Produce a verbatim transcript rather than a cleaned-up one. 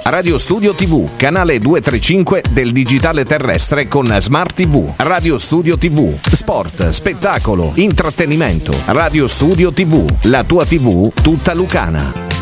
Radio Studio tivù, canale duecentotrentacinque del digitale terrestre con Smart tivù. Radio Studio tivù, sport, spettacolo, intrattenimento. Radio Studio tivù, la tua tivù tutta lucana.